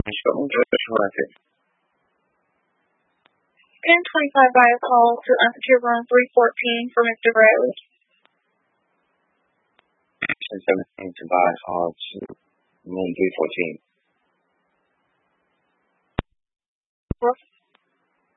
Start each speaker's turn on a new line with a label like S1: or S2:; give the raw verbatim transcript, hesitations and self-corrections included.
S1: Sure, sure.
S2: ten twenty-five by a call to unsecured room three fourteen for Mister Bradley.
S1: ten seventeen to buy call to room three fourteen.